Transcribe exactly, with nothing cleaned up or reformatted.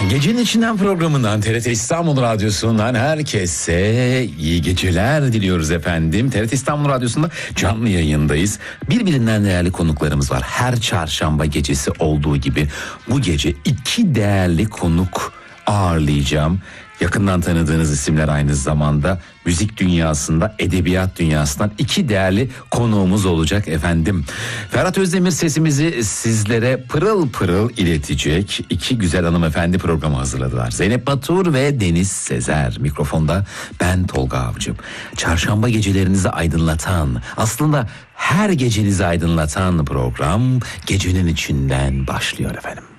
Gecenin içinden programından T R T İstanbul Radyosu'ndan herkese iyi geceler diliyoruz efendim. T R T İstanbul Radyosu'nda canlı yayındayız. Birbirinden değerli konuklarımız var. Her çarşamba gecesi olduğu gibi bu gece iki değerli konuk ağırlayacağım. Yakından tanıdığınız isimler, aynı zamanda müzik dünyasında, edebiyat dünyasından iki değerli konuğumuz olacak efendim. Ferhat Özdemir sesimizi sizlere pırıl pırıl iletecek. İki güzel hanımefendi programı hazırladılar. Zeynep Batur ve Deniz Sezer. Mikrofonda ben Tolga Avcı. Çarşamba gecelerinizi aydınlatan, aslında her gecenizi aydınlatan program gecenin içinden başlıyor efendim.